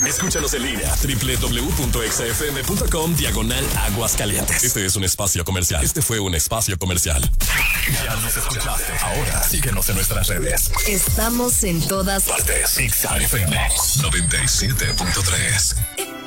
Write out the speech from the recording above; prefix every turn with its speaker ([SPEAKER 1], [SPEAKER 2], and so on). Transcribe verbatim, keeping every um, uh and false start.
[SPEAKER 1] Escúchanos en línea, doble u doble u doble u punto exa f m punto com, diagonal Aguascalientes. Este es un espacio comercial. Este fue un espacio comercial. Ya nos escuchaste. Ahora síguenos en nuestras redes.
[SPEAKER 2] Estamos en todas
[SPEAKER 1] partes. Exa F M noventa y siete punto tres.